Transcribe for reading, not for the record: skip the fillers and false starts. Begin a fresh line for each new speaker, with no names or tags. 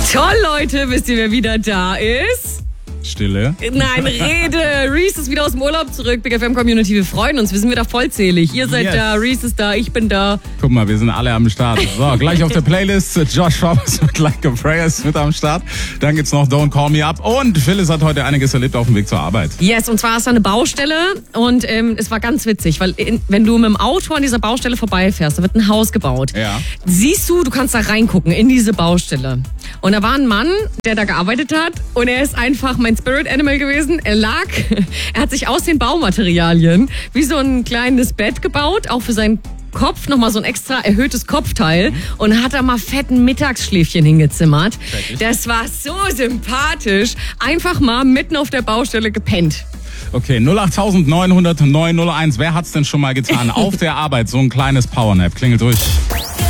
Toll, Leute, wisst ihr, wer wieder da ist?
Stille.
Nein, Rede. Reese ist wieder aus dem Urlaub zurück. Big FM Community, wir freuen uns. Wir sind wieder vollzählig. Ihr seid da, Reese ist da, ich bin da.
Guck mal, wir sind alle am Start. So, gleich auf der Playlist. Josh Roberts mit Like a Prayer ist mit am Start. Dann gibt's noch Don't Call Me Up. Und Phyllis hat heute einiges erlebt auf dem Weg zur Arbeit.
Yes, und zwar ist da eine Baustelle. Und es war ganz witzig, weil wenn du mit dem Auto an dieser Baustelle vorbeifährst, da wird ein Haus gebaut.
Ja.
Siehst du kannst da reingucken in diese Baustelle. Und da war ein Mann, der da gearbeitet hat. Und er ist einfach mein Spirit Animal gewesen. Er hat sich aus den Baumaterialien wie so ein kleines Bett gebaut, auch für seinen Kopf nochmal so ein extra erhöhtes Kopfteil und hat da mal fetten Mittagsschläfchen hingezimmert. Das war so sympathisch. Einfach mal mitten auf der Baustelle gepennt.
Okay, 08900 901. Wer hat's denn schon mal getan? Auf der Arbeit so ein kleines Powernap. Klingelt durch.